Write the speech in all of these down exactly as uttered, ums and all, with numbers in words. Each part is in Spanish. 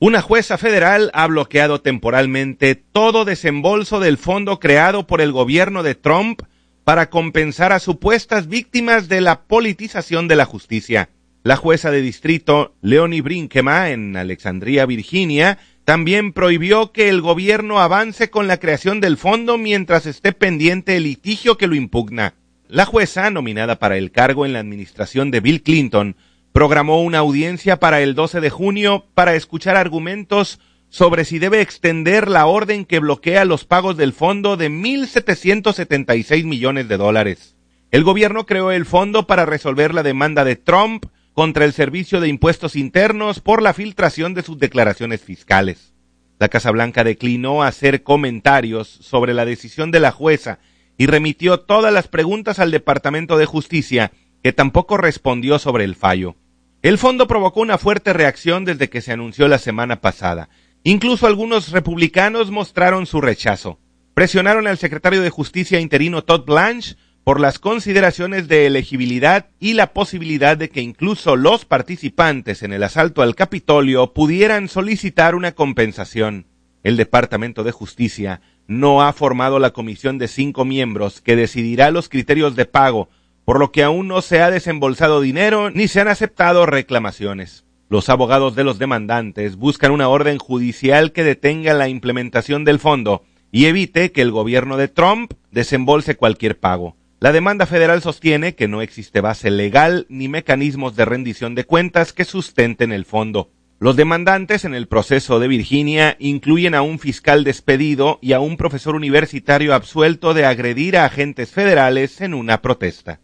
Una jueza federal ha bloqueado temporalmente todo desembolso del fondo creado por el gobierno de Trump para compensar a supuestas víctimas de la politización de la justicia. La jueza de distrito Leonie Brinkema, en Alexandria, Virginia, también prohibió que el gobierno avance con la creación del fondo mientras esté pendiente el litigio que lo impugna. La jueza, nominada para el cargo en la administración de Bill Clinton, programó una audiencia para el doce de junio para escuchar argumentos sobre si debe extender la orden que bloquea los pagos del fondo de mil setecientos setenta y seis millones de dólares. El gobierno creó el fondo para resolver la demanda de Trump contra el Servicio de Impuestos Internos por la filtración de sus declaraciones fiscales. La Casa Blanca declinó hacer comentarios sobre la decisión de la jueza y remitió todas las preguntas al Departamento de Justicia, que tampoco respondió sobre el fallo. El fondo provocó una fuerte reacción desde que se anunció la semana pasada. Incluso algunos republicanos mostraron su rechazo. Presionaron al secretario de Justicia interino Todd Blanche por las consideraciones de elegibilidad y la posibilidad de que incluso los participantes en el asalto al Capitolio pudieran solicitar una compensación. El Departamento de Justicia no ha formado la comisión de cinco miembros que decidirá los criterios de pago, por lo que aún no se ha desembolsado dinero ni se han aceptado reclamaciones. Los abogados de los demandantes buscan una orden judicial que detenga la implementación del fondo y evite que el gobierno de Trump desembolse cualquier pago. La demanda federal sostiene que no existe base legal ni mecanismos de rendición de cuentas que sustenten el fondo. Los demandantes en el proceso de Virginia incluyen a un fiscal despedido y a un profesor universitario absuelto de agredir a agentes federales en una protesta.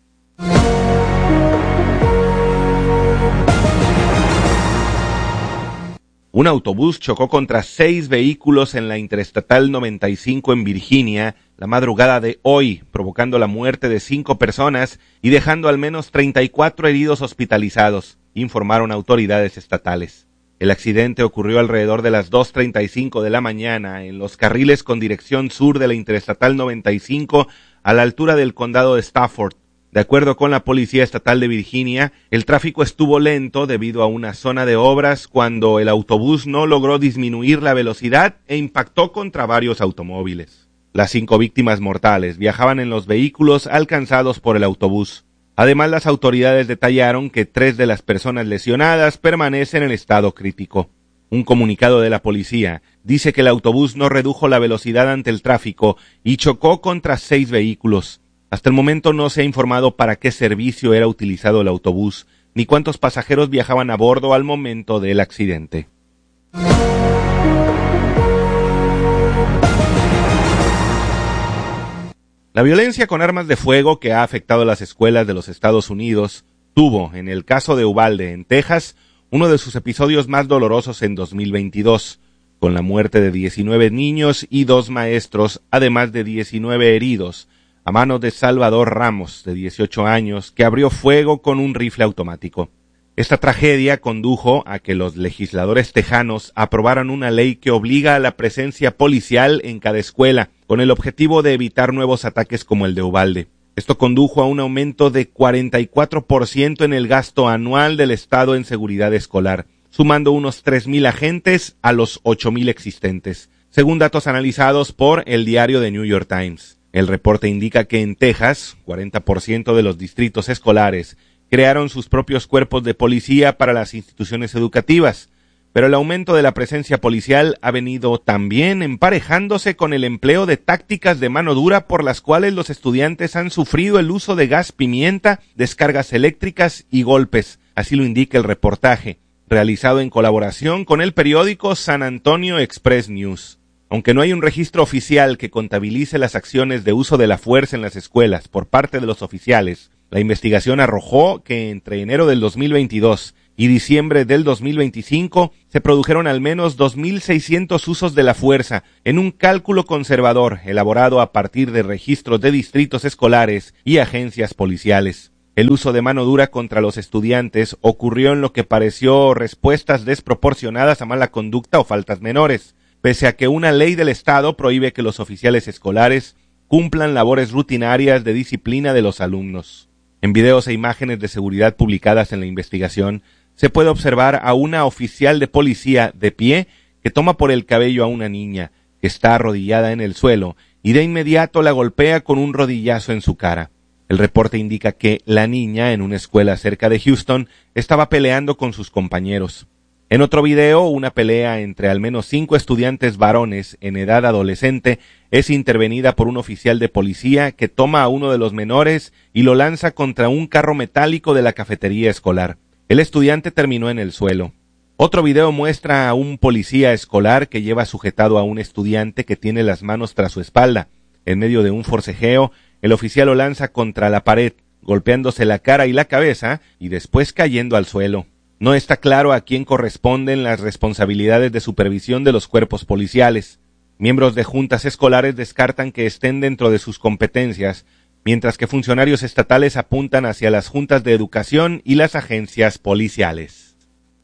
Un autobús chocó contra seis vehículos en la Interestatal noventa y cinco en Virginia la madrugada de hoy, provocando la muerte de cinco personas y dejando al menos treinta y cuatro heridos hospitalizados, informaron autoridades estatales. El accidente ocurrió alrededor de las dos treinta y cinco de la mañana en los carriles con dirección sur de la Interestatal noventa y cinco a la altura del condado de Stafford. De acuerdo con la Policía Estatal de Virginia, el tráfico estuvo lento debido a una zona de obras cuando el autobús no logró disminuir la velocidad e impactó contra varios automóviles. Las cinco víctimas mortales viajaban en los vehículos alcanzados por el autobús. Además, las autoridades detallaron que tres de las personas lesionadas permanecen en estado crítico. Un comunicado de la policía dice que el autobús no redujo la velocidad ante el tráfico y chocó contra seis vehículos. Hasta el momento no se ha informado para qué servicio era utilizado el autobús, ni cuántos pasajeros viajaban a bordo al momento del accidente. La violencia con armas de fuego que ha afectado las escuelas de los Estados Unidos tuvo, en el caso de Uvalde, en Texas, uno de sus episodios más dolorosos en dos mil veintidós, con la muerte de diecinueve niños y dos maestros, además de diecinueve heridos, a manos de Salvador Ramos, de dieciocho años, que abrió fuego con un rifle automático. Esta tragedia condujo a que los legisladores tejanos aprobaran una ley que obliga a la presencia policial en cada escuela, con el objetivo de evitar nuevos ataques como el de Uvalde. Esto condujo a un aumento de cuarenta y cuatro por ciento en el gasto anual del Estado en seguridad escolar, sumando unos tres mil agentes a los ocho mil existentes, según datos analizados por el diario The New York Times. El reporte indica que en Texas, cuarenta por ciento de los distritos escolares crearon sus propios cuerpos de policía para las instituciones educativas, pero el aumento de la presencia policial ha venido también emparejándose con el empleo de tácticas de mano dura por las cuales los estudiantes han sufrido el uso de gas pimienta, descargas eléctricas y golpes, así lo indica el reportaje, realizado en colaboración con el periódico San Antonio Express News. Aunque no hay un registro oficial que contabilice las acciones de uso de la fuerza en las escuelas por parte de los oficiales, la investigación arrojó que entre enero del dos mil veintidós y diciembre del dos mil veinticinco se produjeron al menos dos mil seiscientos usos de la fuerza en un cálculo conservador elaborado a partir de registros de distritos escolares y agencias policiales. El uso de mano dura contra los estudiantes ocurrió en lo que pareció respuestas desproporcionadas a mala conducta o faltas menores, pese a que una ley del Estado prohíbe que los oficiales escolares cumplan labores rutinarias de disciplina de los alumnos. En videos e imágenes de seguridad publicadas en la investigación, se puede observar a una oficial de policía de pie que toma por el cabello a una niña que está arrodillada en el suelo y de inmediato la golpea con un rodillazo en su cara. El reporte indica que la niña, en una escuela cerca de Houston, estaba peleando con sus compañeros. En otro video, una pelea entre al menos cinco estudiantes varones en edad adolescente es intervenida por un oficial de policía que toma a uno de los menores y lo lanza contra un carro metálico de la cafetería escolar. El estudiante terminó en el suelo. Otro video muestra a un policía escolar que lleva sujetado a un estudiante que tiene las manos tras su espalda. En medio de un forcejeo, el oficial lo lanza contra la pared, golpeándose la cara y la cabeza y después cayendo al suelo. No está claro a quién corresponden las responsabilidades de supervisión de los cuerpos policiales. Miembros de juntas escolares descartan que estén dentro de sus competencias, mientras que funcionarios estatales apuntan hacia las juntas de educación y las agencias policiales.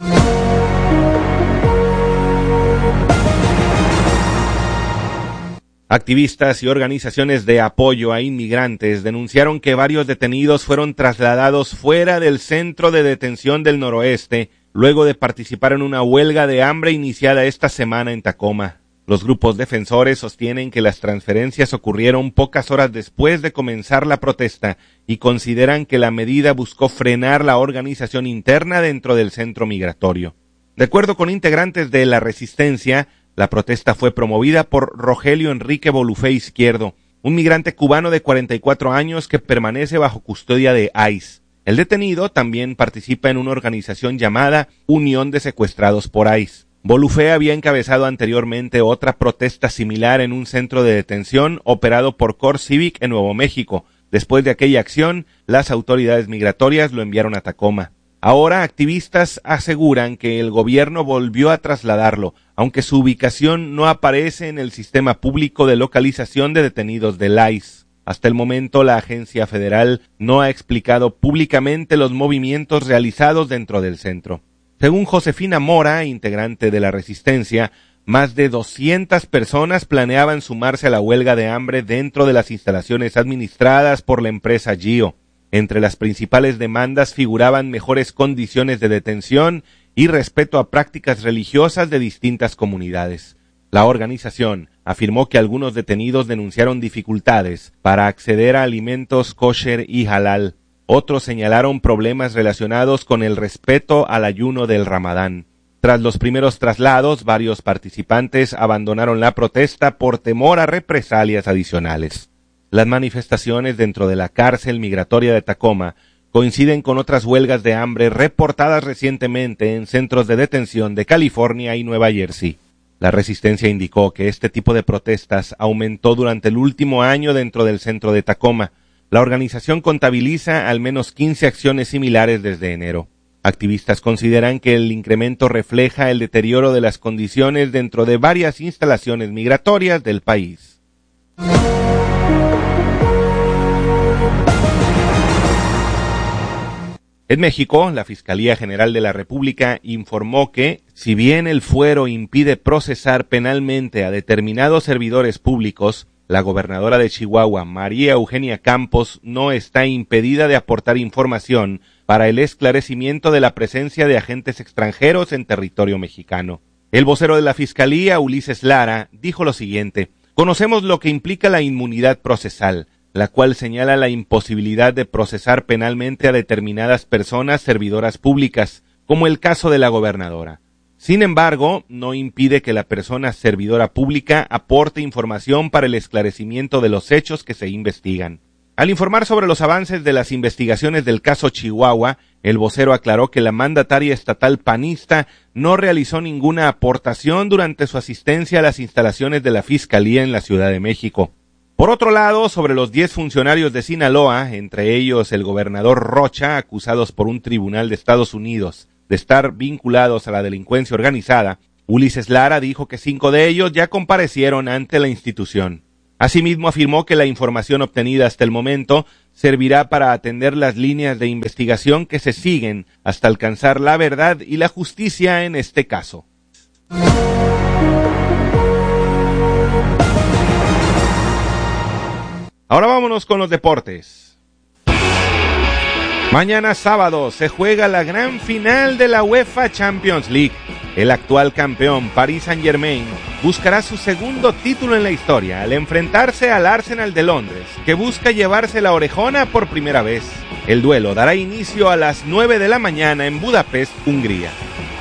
Activistas y organizaciones de apoyo a inmigrantes denunciaron que varios detenidos fueron trasladados fuera del centro de detención del noroeste luego de participar en una huelga de hambre iniciada esta semana en Tacoma. Los grupos defensores sostienen que las transferencias ocurrieron pocas horas después de comenzar la protesta y consideran que la medida buscó frenar la organización interna dentro del centro migratorio. De acuerdo con integrantes de la resistencia, la protesta fue promovida por Rogelio Enrique Bolufé Izquierdo, un migrante cubano de cuarenta y cuatro años que permanece bajo custodia de ICE. El detenido también participa en una organización llamada Unión de Secuestrados por ICE. Bolufé había encabezado anteriormente otra protesta similar en un centro de detención operado por Core Civic en Nuevo México. Después de aquella acción, las autoridades migratorias lo enviaron a Tacoma. Ahora, activistas aseguran que el gobierno volvió a trasladarlo, aunque su ubicación no aparece en el sistema público de localización de detenidos del ICE. Hasta el momento, la agencia federal no ha explicado públicamente los movimientos realizados dentro del centro. Según Josefina Mora, integrante de la Resistencia, más de doscientas personas planeaban sumarse a la huelga de hambre dentro de las instalaciones administradas por la empresa GEO. Entre las principales demandas figuraban mejores condiciones de detención y respeto a prácticas religiosas de distintas comunidades. La organización afirmó que algunos detenidos denunciaron dificultades para acceder a alimentos kosher y halal. Otros señalaron problemas relacionados con el respeto al ayuno del Ramadán. Tras los primeros traslados, varios participantes abandonaron la protesta por temor a represalias adicionales. Las manifestaciones dentro de la cárcel migratoria de Tacoma coinciden con otras huelgas de hambre reportadas recientemente en centros de detención de California y Nueva Jersey. La Resistencia indicó que este tipo de protestas aumentó durante el último año dentro del centro de Tacoma. La organización contabiliza al menos quince acciones similares desde enero. Activistas consideran que el incremento refleja el deterioro de las condiciones dentro de varias instalaciones migratorias del país. En México, la Fiscalía General de la República informó que, si bien el fuero impide procesar penalmente a determinados servidores públicos, la gobernadora de Chihuahua, María Eugenia Campos, no está impedida de aportar información para el esclarecimiento de la presencia de agentes extranjeros en territorio mexicano. El vocero de la Fiscalía, Ulises Lara, dijo lo siguiente: «Conocemos lo que implica la inmunidad procesal, la cual señala la imposibilidad de procesar penalmente a determinadas personas servidoras públicas, como el caso de la gobernadora. Sin embargo, no impide que la persona servidora pública aporte información para el esclarecimiento de los hechos que se investigan». Al informar sobre los avances de las investigaciones del caso Chihuahua, el vocero aclaró que la mandataria estatal panista no realizó ninguna aportación durante su asistencia a las instalaciones de la Fiscalía en la Ciudad de México. Por otro lado, sobre los diez funcionarios de Sinaloa, entre ellos el gobernador Rocha, acusados por un tribunal de Estados Unidos de estar vinculados a la delincuencia organizada, Ulises Lara dijo que cinco de ellos ya comparecieron ante la institución. Asimismo, afirmó que la información obtenida hasta el momento servirá para atender las líneas de investigación que se siguen hasta alcanzar la verdad y la justicia en este caso. Ahora vámonos con los deportes. Mañana sábado se juega la gran final de la UEFA Champions League. El actual campeón, Paris Saint-Germain, buscará su segundo título en la historia al enfrentarse al Arsenal de Londres, que busca llevarse la orejona por primera vez. El duelo dará inicio a las nueve de la mañana en Budapest, Hungría.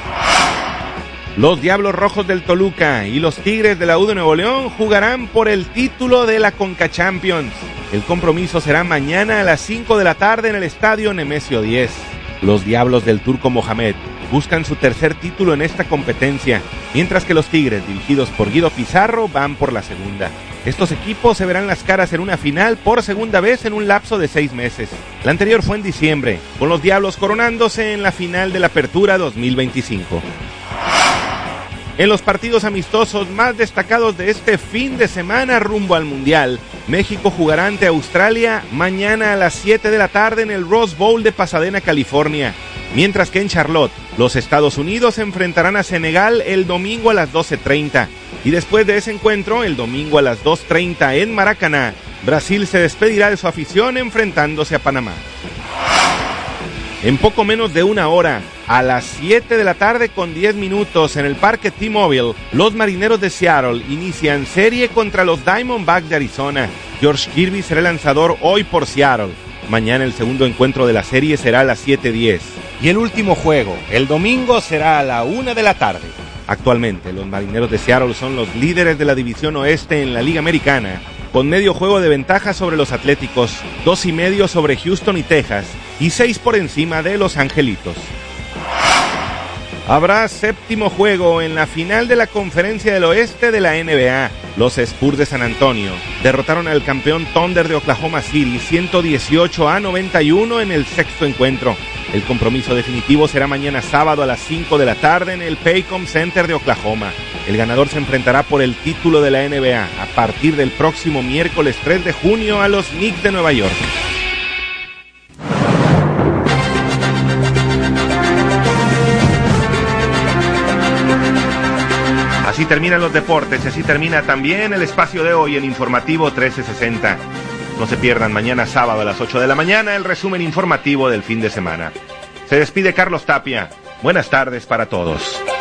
Los Diablos Rojos del Toluca y los Tigres de la U de Nuevo León jugarán por el título de la Conca Champions. El compromiso será mañana a las cinco de la tarde en el estadio Nemesio diez. Los Diablos del Turco Mohamed buscan su tercer título en esta competencia, mientras que los Tigres, dirigidos por Guido Pizarro, van por la segunda. Estos equipos se verán las caras en una final por segunda vez en un lapso de seis meses. La anterior fue en diciembre, con los Diablos coronándose en la final de la Apertura dos mil veinticinco. En los partidos amistosos más destacados de este fin de semana rumbo al Mundial, México jugará ante Australia mañana a las siete de la tarde en el Rose Bowl de Pasadena, California. Mientras que en Charlotte, los Estados Unidos se enfrentarán a Senegal el domingo a las doce treinta. Y después de ese encuentro, el domingo a las dos treinta en Maracaná, Brasil se despedirá de su afición enfrentándose a Panamá. En poco menos de una hora, a las siete de la tarde con diez minutos en el Parque T-Mobile, los Marineros de Seattle inician serie contra los Diamondbacks de Arizona. George Kirby será el lanzador hoy por Seattle. Mañana el segundo encuentro de la serie será a las siete diez. Y el último juego, el domingo, será a la una de la tarde. Actualmente, los Marineros de Seattle son los líderes de la División Oeste en la Liga Americana, con medio juego de ventaja sobre los Atléticos, dos y medio sobre Houston y Texas, y seis por encima de los Angelitos. Habrá séptimo juego en la final de la Conferencia del Oeste de la N B A. Los Spurs de San Antonio derrotaron al campeón Thunder de Oklahoma City ciento dieciocho a noventa y uno en el sexto encuentro. El compromiso definitivo será mañana sábado a las cinco de la tarde en el Paycom Center de Oklahoma. El ganador se enfrentará por el título de la N B A a partir del próximo miércoles tres de junio a los Knicks de Nueva York. Así terminan los deportes, así termina también el espacio de hoy en Informativo trece sesenta. No se pierdan mañana sábado a las ocho de la mañana el resumen informativo del fin de semana. Se despide Carlos Tapia. Buenas tardes para todos.